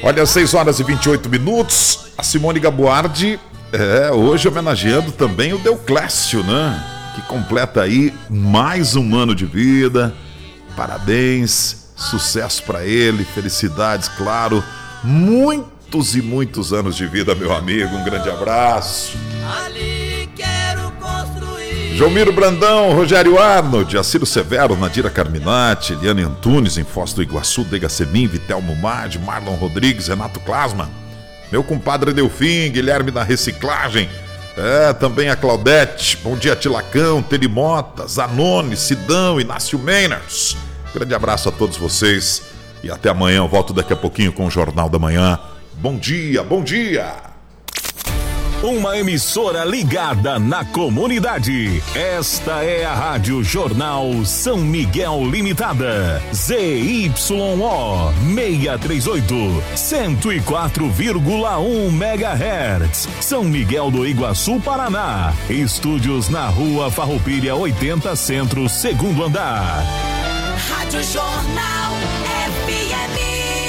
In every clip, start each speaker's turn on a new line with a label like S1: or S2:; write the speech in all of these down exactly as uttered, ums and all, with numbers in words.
S1: Olha, seis horas e vinte e oito minutos. A Simone Gabuardi, é, hoje homenageando também o Deoclésio, né? Que completa aí mais um ano de vida. Parabéns, sucesso pra ele, felicidades, claro. Muitos e muitos anos de vida, meu amigo. Um grande abraço.
S2: Ali quero construir.
S1: Jomiro Brandão, Rogério Arnold, Aciro Severo, Nadira Carminati, Eliane Antunes, em Foz do Iguaçu, Dega Semin, Vitelmo Madi, Marlon Rodrigues, Renato Klasman, meu compadre Delfim, Guilherme da Reciclagem, é, também a Claudete, bom dia Tilacão, Terimota, Zanoni, Sidão, Inácio Meiners. Grande abraço a todos vocês e até amanhã. Eu volto daqui a pouquinho com o Jornal da Manhã. Bom dia, bom dia!
S3: Uma emissora ligada na comunidade. Esta é a Rádio Jornal São Miguel Limitada. Z Y O seiscentos e trinta e oito, cento e quatro vírgula um megahertz. São Miguel do Iguaçu, Paraná. Estúdios na Rua Farroupilha oitenta Centro, segundo andar.
S2: Rádio Jornal F M.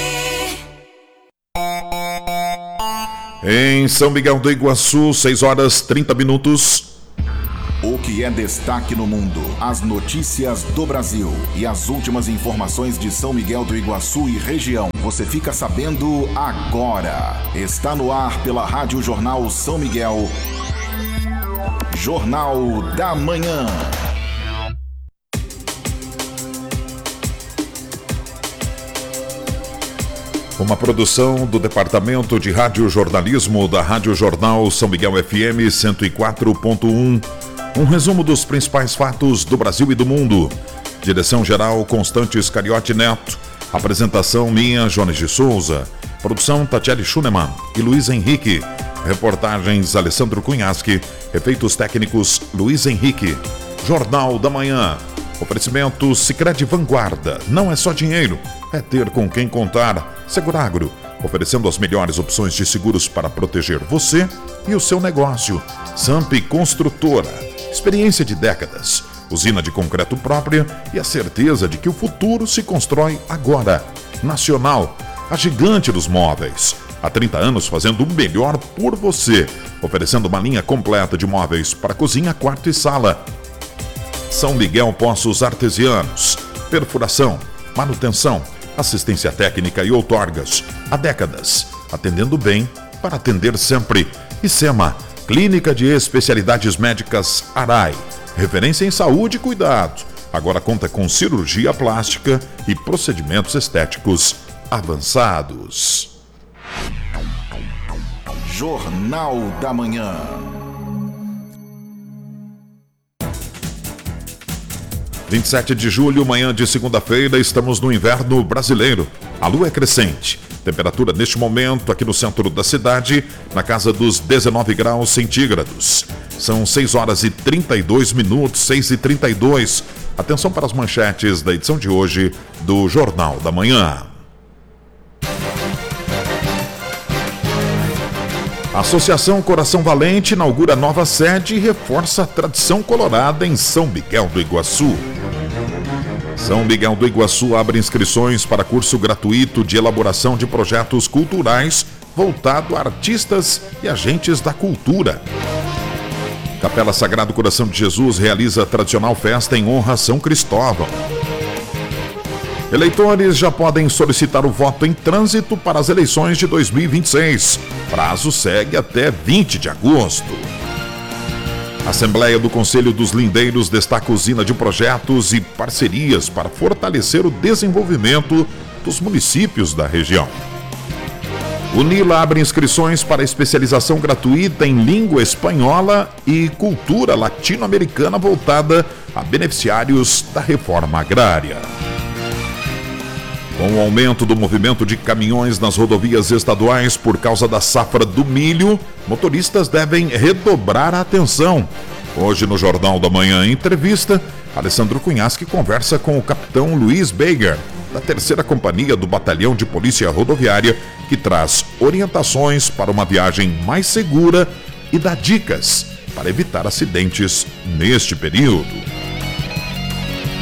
S1: Em São Miguel do Iguaçu, seis horas e trinta minutos.
S4: O que é destaque no mundo, as notícias do Brasil e as últimas informações de São Miguel do Iguaçu e região. Você fica sabendo agora. Está no ar pela Rádio Jornal São Miguel. Jornal da Manhã.
S1: Uma produção do Departamento de Rádio Jornalismo da Rádio Jornal São Miguel F M cento e quatro ponto um. Um resumo dos principais fatos do Brasil e do mundo. Direção-geral Constantes Cariotti Neto. Apresentação minha, Jones de Souza. Produção Tatiele Schunemann e Luiz Henrique. Reportagens Alessandro Cunhaschi. Efeitos técnicos Luiz Henrique. Jornal da Manhã. Oferecimento Sicredi Vanguarda. Não é só dinheiro, é ter com quem contar. Seguragro, oferecendo as melhores opções de seguros para proteger você e o seu negócio. Samp Construtora, experiência de décadas, usina de concreto própria e a certeza de que o futuro se constrói agora. Nacional, a gigante dos móveis. Há trinta anos fazendo o melhor por você, oferecendo uma linha completa de móveis para cozinha, quarto e sala. São Miguel Poços Artesianos, perfuração, manutenção, assistência técnica e outorgas. Há décadas, atendendo bem para atender sempre. ICEMA, Clínica de Especialidades Médicas Arai, referência em saúde e cuidado. Agora conta com cirurgia plástica e procedimentos estéticos avançados.
S4: Jornal da Manhã.
S1: vinte e sete de julho, manhã de segunda-feira, estamos no inverno brasileiro. A lua é crescente. Temperatura neste momento aqui no centro da cidade, na casa dos dezenove graus centígrados. São seis horas e trinta e dois minutos, seis e trinta e dois. Atenção para as manchetes da edição de hoje do Jornal da Manhã. A Associação Coração Valente inaugura nova sede e reforça a tradição colorada em São Miguel do Iguaçu. São Miguel do Iguaçu abre inscrições para curso gratuito de elaboração de projetos culturais voltado a artistas e agentes da cultura. Capela Sagrado Coração de Jesus realiza a tradicional festa em honra a São Cristóvão. Eleitores já podem solicitar o voto em trânsito para as eleições de dois mil e vinte e seis. Prazo segue até vinte de agosto. A Assembleia do Conselho dos Lindeiros destaca usina de projetos e parcerias para fortalecer o desenvolvimento dos municípios da região. O NILA abre inscrições para especialização gratuita em língua espanhola e cultura latino-americana voltada a beneficiários da reforma agrária. Com o aumento do movimento de caminhões nas rodovias estaduais por causa da safra do milho, motoristas devem redobrar a atenção. Hoje no Jornal da Manhã, em entrevista, Alessandro Cunhaschi conversa com o capitão Luiz Beiger, da terceira Companhia do Batalhão de Polícia Rodoviária, que traz orientações para uma viagem mais segura e dá dicas para evitar acidentes neste período.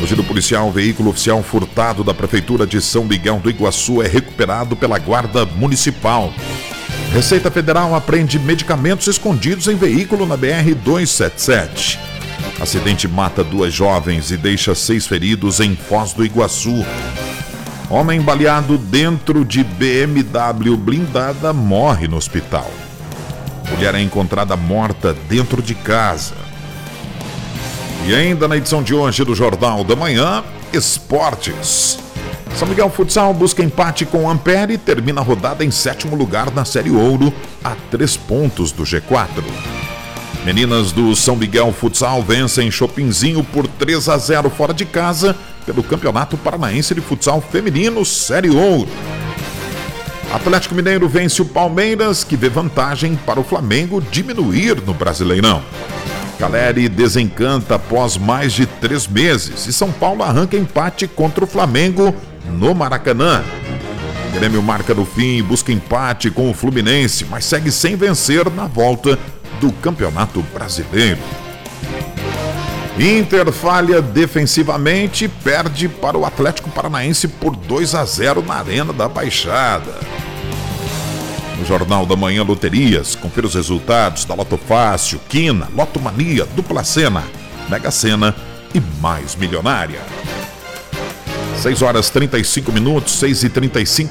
S1: No giro policial, o veículo oficial furtado da Prefeitura de São Miguel do Iguaçu é recuperado pela Guarda Municipal. Receita Federal apreende medicamentos escondidos em veículo na B R duzentos e setenta e sete. Acidente mata duas jovens e deixa seis feridos em Foz do Iguaçu. Homem baleado dentro de B M W blindada morre no hospital. Mulher é encontrada morta dentro de casa. E ainda na edição de hoje do Jornal da Manhã, esportes. São Miguel Futsal busca empate com o Ampere e termina a rodada em sétimo lugar na Série Ouro, a três pontos do G quatro. Meninas do São Miguel Futsal vencem Chopinzinho por três a zero fora de casa pelo Campeonato Paranaense de Futsal Feminino Série Ouro. Atlético Mineiro vence o Palmeiras, que vê vantagem para o Flamengo diminuir no Brasileirão. Caleri desencanta após mais de três meses e São Paulo arranca empate contra o Flamengo no Maracanã. O Grêmio marca no fim e busca empate com o Fluminense, mas segue sem vencer na volta do Campeonato Brasileiro. Inter falha defensivamente e perde para o Atlético Paranaense por dois a zero na Arena da Baixada. No Jornal da Manhã, loterias. Confira os resultados da Loto Fácil, Quina, Loto Mania, Dupla Sena, Mega Sena e Mais Milionária. seis horas e trinta e cinco minutos, seis e trinta e cinco.